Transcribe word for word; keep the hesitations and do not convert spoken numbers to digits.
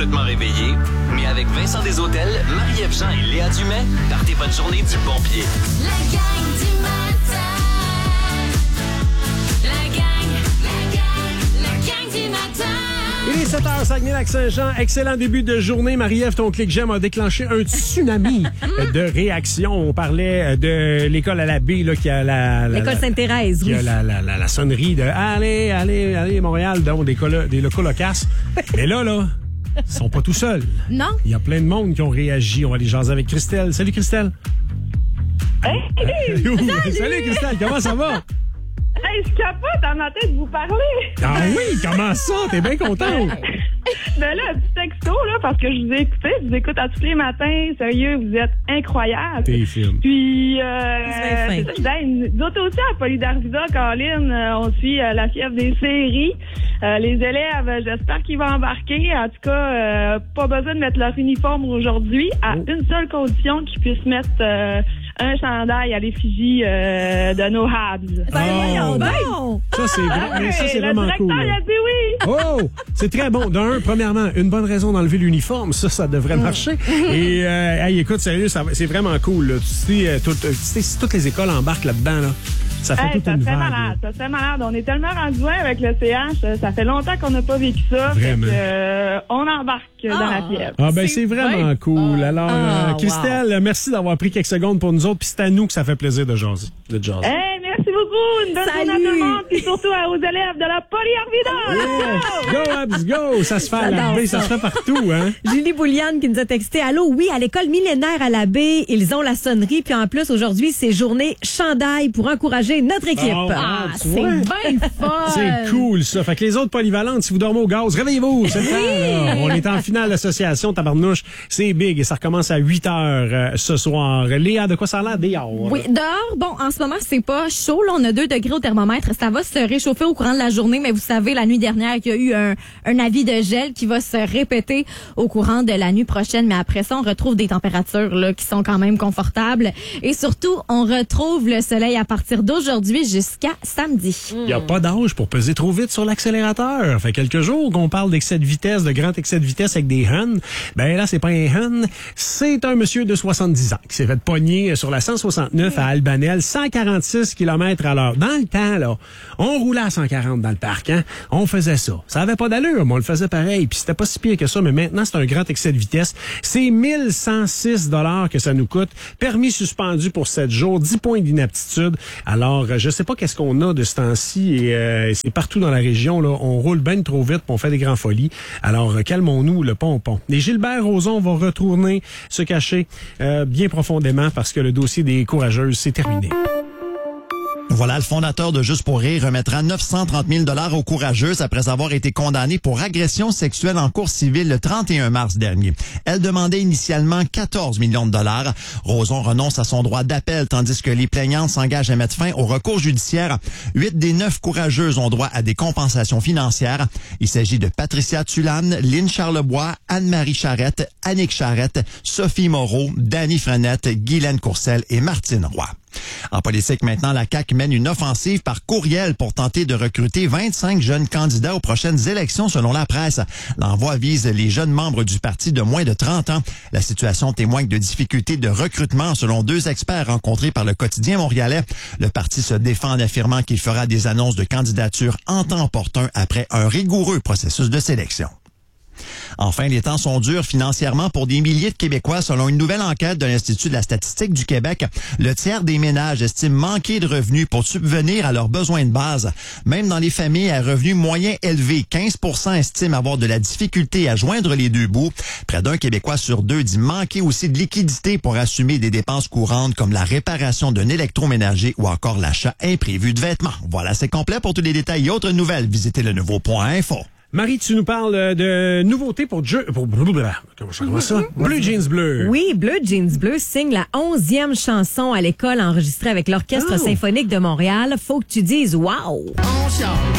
complètement réveillé, mais avec Vincent Deshôtels, Marie-Ève Jean et Léa Dumais, partez votre journée du bon pied. La gang du matin. La gang, la gang, la gang du matin. Il est sept heures, Saguenay-Lac-Saint-Jean. Excellent début de journée. Marie-Ève, ton clic j'aime a déclenché un tsunami de réactions. On parlait de l'école à la baie, là, qui a la... la L'école la, Sainte-Thérèse, qui oui. a la, la, la, la sonnerie de « Allez, allez, allez, Montréal », donc des, colo, des locaux locasses. Mais là, là, ils sont pas tout seuls. Non. Il y a plein de monde qui ont réagi. On va les jaser avec Christelle. Salut, Christelle. Hey, Salut. Salut, Christelle. Comment ça va? hey, je capote dans ma tête de vous parler. Ah oui, comment ça? T'es bien contente? Ben là, un petit texto, là, parce que je vous ai écouté. Je vous écoute à tous les matins. Sérieux, vous êtes incroyables. T'es film. Puis, euh, C'est c'est fin. ça, je disais, nous autres aussi, à Polydarvida, Colin, euh, on suit euh, la fièvre des séries. Euh, les élèves, euh, j'espère qu'ils vont embarquer. En tout cas, euh, pas besoin de mettre leur uniforme aujourd'hui, à Oh. une seule condition, qu'ils puissent mettre euh, un chandail à l'effigie euh, de nos Habs. Ben Oh. voyons donc. Ça, c'est vrai. Mais ça, c'est le vraiment directeur, cool. il a dit oui. Oh! C'est très bon. D'un, premièrement, une bonne raison d'enlever l'uniforme. Ça, ça devrait marcher. Et, euh, hey, écoute, sérieux, ça, c'est vraiment cool. Là. Tu sais, euh, tout, tu sais, si toutes les écoles embarquent là-dedans, là, ça fait Hey, toute ça une serait vague. malade, ça serait malade. On est tellement rendu loin avec le C H, ça fait longtemps qu'on n'a pas vécu ça. Vraiment. Fait que, euh, on embarque dans la fièvre. Ah ben C'est c'est vraiment bien. cool. Alors, Ah, euh, Christelle, merci d'avoir pris quelques secondes pour nous autres. Puis c'est à nous que ça fait plaisir de jaser. De jaser. Hey, merci beaucoup. Une bonne Salut. journée à tout le monde, puis surtout aux élèves de la Polyarvida. Go, Abs, go! Ça se fait à la J'adore baie, ça ça. se fait partout, hein? Julie Bouliane qui nous a texté. Allô, oui, à l'école millénaire à la baie, ils ont la sonnerie. Puis en plus, aujourd'hui, c'est journée chandail pour encourager notre équipe. Oh, ah, tu c'est vois. bien fun. C'est cool, ça. Fait que les autres polyvalentes, si vous dormez au gaz, réveillez-vous. C'est le temps, là. On est en finale d'association Tabarnouche. C'est big et ça recommence à huit heures euh, ce soir. Léa, de quoi ça a l'air dehors? Oui, dehors, bon, en ce moment, c'est pas chaud. Là, on a deux degrés au thermomètre. Ça va se réchauffer au courant de la journée, mais vous savez, la nuit dernière, il y a eu un, un avis de gel qui va se répéter au courant de la nuit prochaine. Mais après ça, on retrouve des températures là qui sont quand même confortables. Et surtout, on retrouve le soleil à partir d'aujourd'hui jusqu'à samedi. Il n'y a pas d'âge pour peser trop vite sur l'accélérateur. Fait quelques jours qu'on parle d'excès de vitesse, de grand excès de vitesse avec des huns. Ben là, c'est pas un hun, c'est un monsieur de soixante-dix ans qui s'est fait pogner sur la cent soixante-neuf à Albanel, cent quarante-six kilomètres à l'heure. Dans le temps, là, on roulait à cent quarante dans le parc, hein? On faisait ça. Ça avait pas d'allure, mais on le faisait pareil. Puis c'était pas si pire que ça, mais maintenant, c'est un grand excès de vitesse. C'est mille cent six dollars que ça nous coûte. Permis suspendu pour sept jours, dix points d'inaptitude. Alors, je sais pas qu'est-ce qu'on a de ce temps-ci et euh, c'est partout dans la région, là. On roule bien trop vite, puis on fait des grands folies. Alors, euh, calmons-nous, le pompon. Et Gilbert Rozon va retourner se cacher euh, bien profondément parce que le dossier des courageuses, c'est terminé. Voilà, le fondateur de Juste pour rire remettra neuf cent trente mille dollars aux courageuses après avoir été condamné pour agression sexuelle en cour civile le trente et un mars dernier. Elle demandait initialement quatorze millions de dollars. Rozon renonce à son droit d'appel tandis que les plaignantes s'engagent à mettre fin au recours judiciaire. Huit des neuf courageuses ont droit à des compensations financières. Il s'agit de Patricia Tulane, Lynn Charlebois, Anne-Marie Charrette, Annick Charrette, Sophie Moreau, Dany Frenette, Guylaine Courcelle et Martine Roy. En politique maintenant, la C A Q mène une offensive par courriel pour tenter de recruter vingt-cinq jeunes candidats aux prochaines élections selon la presse. L'envoi vise les jeunes membres du parti de moins de trente ans. La situation témoigne de difficultés de recrutement selon deux experts rencontrés par le quotidien montréalais. Le parti se défend en affirmant qu'il fera des annonces de candidature en temps opportun après un rigoureux processus de sélection. Enfin, les temps sont durs financièrement pour des milliers de Québécois selon une nouvelle enquête de l'Institut de la statistique du Québec. Le tiers des ménages estiment manquer de revenus pour subvenir à leurs besoins de base. Même dans les familles à revenus moyens élevés, quinze pour cent estiment avoir de la difficulté à joindre les deux bouts. Près d'un Québécois sur deux dit manquer aussi de liquidité pour assumer des dépenses courantes comme la réparation d'un électroménager ou encore l'achat imprévu de vêtements. Voilà, c'est complet. Pour tous les détails et autres nouvelles, visitez le nouveau point info. Marie, tu nous parles de nouveautés pour Dieu. Pour comment ça? Comment ça? Bleu Jeans Bleu. Oui, Bleu Jeans Bleu signe la onzième chanson à l'école enregistrée avec l'Orchestre Oh. symphonique de Montréal. Faut que tu dises wow. On chante.